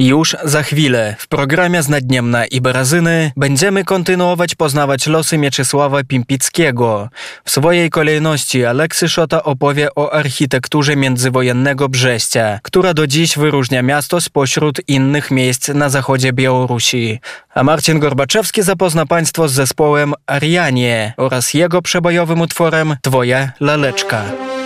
Już za chwilę w programie Znadniemna i Berazyny będziemy kontynuować poznawać losy Mieczysława Pimpickiego. W swojej kolejności Aleksy Szota opowie o architekturze międzywojennego Brześcia, która do dziś wyróżnia miasto spośród innych miejsc na zachodzie Białorusi. A Marcin Gorbaczewski zapozna Państwo z zespołem Arianie oraz jego przebojowym utworem Twoja laleczka.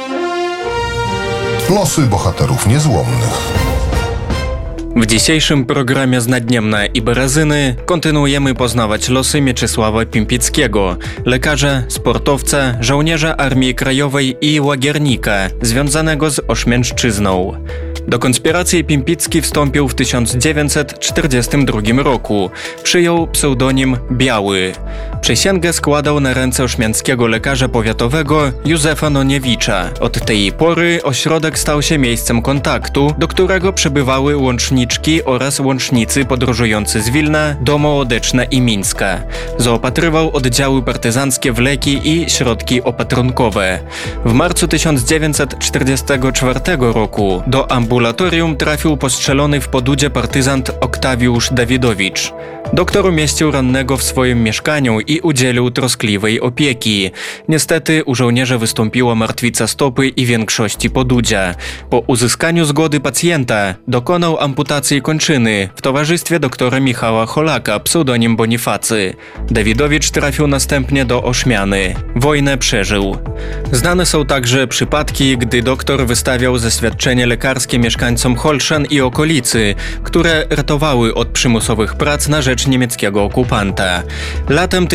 Losy bohaterów niezłomnych. W dzisiejszym programie Znadniemna i Berazyny kontynuujemy poznawać losy Mieczysława Pimpickiego, lekarza, sportowca, żołnierza Armii Krajowej i łagiernika związanego z Oświęcimą. Do konspiracji Pimpicki wstąpił w 1942 roku. Przyjął pseudonim Biały. Przysięgę składał na ręce ośmianckiego lekarza powiatowego Józefa Noniewicza. Od tej pory ośrodek stał się miejscem kontaktu, do którego przybywały łączniczki oraz łącznicy podróżujący z Wilna do Mołodeczna i Mińska. Zaopatrywał oddziały partyzanckie w leki i środki opatrunkowe. W marcu 1944 roku do ambulatorium trafił postrzelony w Podudzie partyzant Oktawiusz Dawidowicz. Doktor umieścił rannego w swoim mieszkaniu i udzielił troskliwej opieki. Niestety u żołnierza wystąpiła martwica stopy i większości podudzia. Po uzyskaniu zgody pacjenta dokonał amputacji kończyny w towarzystwie doktora Michała Holaka, pseudonim Bonifacy. Dawidowicz trafił następnie do Ośmiany. Wojnę przeżył. Znane są także przypadki, gdy doktor wystawiał zaświadczenie lekarskie mieszkańcom Holszan i okolicy, które ratowały od przymusowych prac na rzecz niemieckiego okupanta. Latem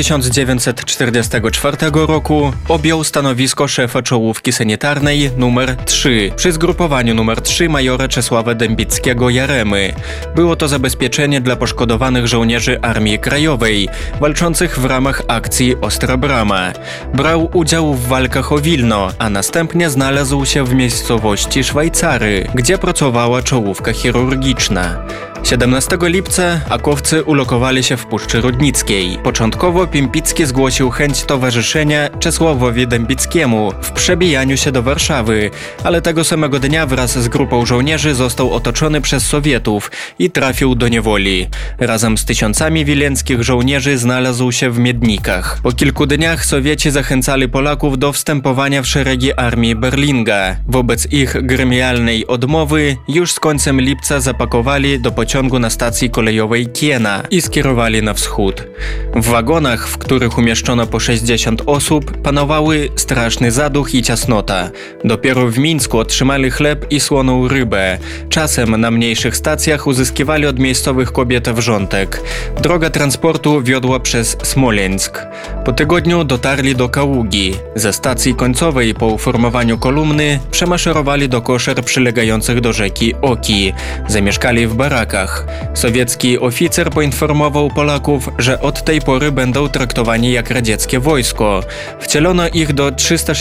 1944 roku objął stanowisko szefa czołówki sanitarnej nr 3 przy zgrupowaniu nr 3 majora Czesława Dębickiego-Jaremy. Było to zabezpieczenie dla poszkodowanych żołnierzy Armii Krajowej, walczących w ramach akcji Ostra Brama. Brał udział w walkach o Wilno, a następnie znalazł się w miejscowości Szwajcary, gdzie pracowała czołówka chirurgiczna. 17 lipca akowcy ulokowali się w Puszczy Rudnickiej. Początkowo Pimpicki zgłosił chęć towarzyszenia Czesławowi Dębickiemu w przebijaniu się do Warszawy, ale tego samego dnia wraz z grupą żołnierzy został otoczony przez Sowietów i trafił do niewoli. Razem z tysiącami wileńskich żołnierzy znalazł się w Miednikach. Po kilku dniach Sowieci zachęcali Polaków do wstępowania w szeregi armii Berlinga. Wobec ich gremialnej odmowy już z końcem lipca zapakowali do pociągu na stacji kolejowej Kiena i skierowali na wschód. W wagonach, w których umieszczono po 60 osób, panowały straszny zaduch i ciasnota. Dopiero w Mińsku otrzymali chleb i słoną rybę. Czasem na mniejszych stacjach uzyskiwali od miejscowych kobiet wrzątek. Droga transportu wiodła przez Smoleńsk. Po tygodniu dotarli do Kaługi. Ze stacji końcowej po uformowaniu kolumny przemaszerowali do koszer przylegających do rzeki Oki. Zamieszkali w barakach. Sowiecki oficer poinformował Polaków, że od tej pory będą traktowani jak radzieckie wojsko. Wcielono ich do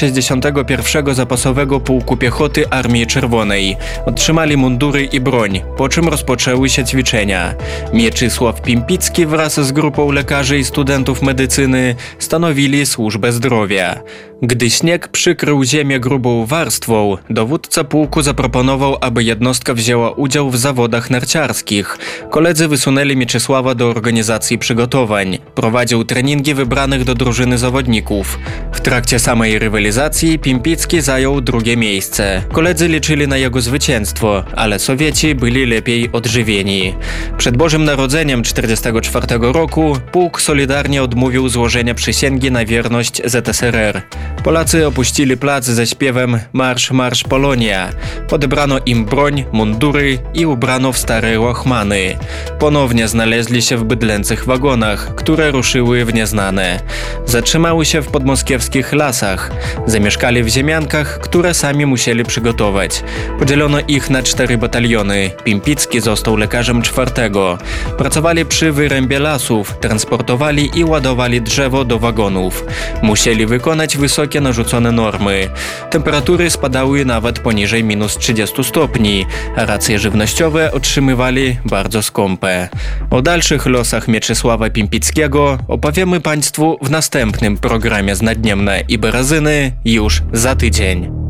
361 Zapasowego Pułku Piechoty Armii Czerwonej. Otrzymali mundury i broń, po czym rozpoczęły się ćwiczenia. Mieczysław Pimpicki wraz z grupą lekarzy i studentów medycyny stanowili służbę zdrowia. Gdy śnieg przykrył ziemię grubą warstwą, dowódca pułku zaproponował, aby jednostka wzięła udział w zawodach narciarskich. Koledzy wysunęli Mieczysława do organizacji przygotowań. Prowadził treningi wybranych do drużyny zawodników. W trakcie samej rywalizacji Pimpicki zajął drugie miejsce. Koledzy liczyli na jego zwycięstwo, ale Sowieci byli lepiej odżywieni. Przed Bożym Narodzeniem 1944 roku pułk solidarnie odmówił złożenia przysięgi na wierność ZSRR. Polacy opuścili plac ze śpiewem Marsz, Marsz Polonia. Odebrano im broń, mundury i ubrano w stare łachmany. Ponownie znaleźli się w bydlęcych wagonach, które ruszyły w nieznane. Zatrzymały się w podmoskiewskich lasach. Zamieszkali w ziemiankach, które sami musieli przygotować. Podzielono ich na 4 bataliony. Pimpicki został lekarzem 4. Pracowali przy wyrębie lasów, transportowali i ładowali drzewo do wagonów. Musieli wykonać wysokie narzucone normy. Temperatury spadały nawet poniżej -30 stopni, a racje żywnościowe otrzymywali bardzo skąpe. O dalszych losach Mieczysława Pimpickiego opowiemy Państwu w następnym programie Znadniemna i Berazyny już za tydzień.